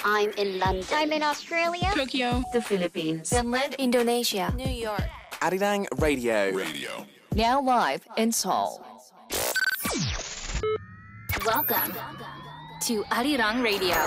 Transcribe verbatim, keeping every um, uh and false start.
I'm in London. I'm in Australia. Tokyo. The Philippines. Finland. Indonesia. New York. Arirang Radio. Radio. Now live in Seoul. Welcome to Arirang Radio.